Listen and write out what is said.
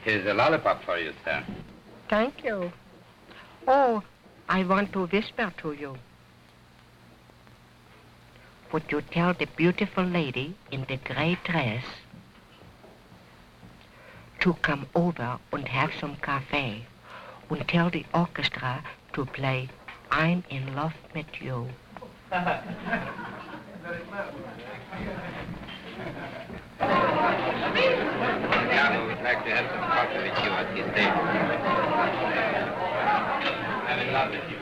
Here's a lollipop for you, sir. Thank you. Oh, I want to whisper to you. Would you tell the beautiful lady in the gray dress to come over and have some cafe and tell the orchestra to play I'm in love with you. Yeah, we'd like to have some coffee with you at this table. I'm in love with you.